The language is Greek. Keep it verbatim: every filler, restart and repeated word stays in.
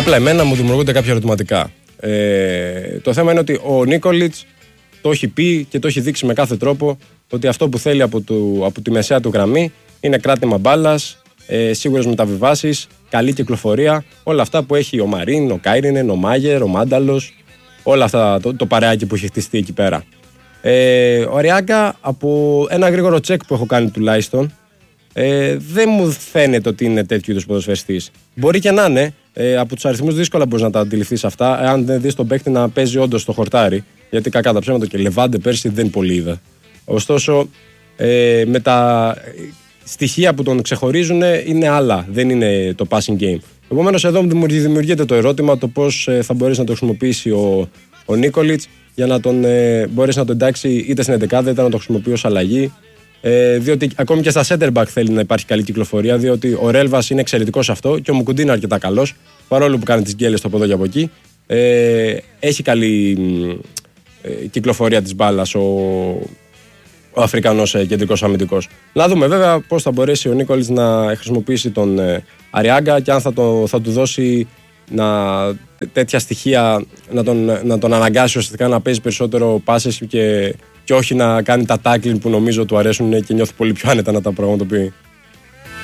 Απλά εμένα μου δημιουργούνται κάποια ερωτηματικά. Ε, το θέμα είναι ότι ο Νίκολιτς το έχει πει και το έχει δείξει με κάθε τρόπο ότι αυτό που θέλει από, του, από τη μεσαία του γραμμή είναι κράτημα μπάλας, ε, σίγουρες μεταβιβάσεις, καλή κυκλοφορία. Όλα αυτά που έχει ο Μαρίν, ο Κάιρινεν, ο Μάγερ, ο Μάνταλος, όλα αυτά το, το παρεάκι που έχει χτιστεί εκεί πέρα. Ε, ο Αριάγκα, από ένα γρήγορο τσεκ που έχω κάνει τουλάχιστον, ε, δεν μου φαίνεται ότι είναι τέτοιου είδους ποδοσφαιριστής. Μπορεί και να είναι. Ε, από τους αριθμούς δύσκολα μπορείς να τα αντιληφθείς αυτά, αν δεν δεις τον παίκτη να παίζει όντως στο χορτάρι. Γιατί κακά τα ψέματα και Λεβάντε πέρσι δεν πολύ είδα. Ωστόσο, ε, με τα στοιχεία που τον ξεχωρίζουν είναι άλλα, δεν είναι το passing game. Επομένως, εδώ μου δημιουργείται το ερώτημα το πώς ε, θα μπορέσει να το χρησιμοποιήσει ο, ο Νίκολιτς για να τον ε, μπορέσει να τον εντάξει είτε στην εντεκάδα είτε να το χρησιμοποιεί ως αλλαγή. Ε, διότι ακόμη και στα center back θέλει να υπάρχει καλή κυκλοφορία, διότι ο Ρέλβας είναι εξαιρετικός σε αυτό και ο Μουκουντή είναι αρκετά καλός, παρόλο που κάνει τις γκέλες από εδώ και από εκεί. Ε, έχει καλή ε, κυκλοφορία της μπάλας ο, ο Αφρικανός ε, κεντρικός αμυντικός. Να δούμε βέβαια πώς θα μπορέσει ο Νίκολιτς να χρησιμοποιήσει τον ε, Αριάγκα και αν θα, το, θα του δώσει να, τέτοια στοιχεία να τον, να τον αναγκάσει ουσιαστικά να παίζει περισσότερο πάσες και, και όχι να κάνει τα tackling που νομίζω του αρέσουν και νιώθει πολύ πιο άνετα να τα πραγματοποιεί.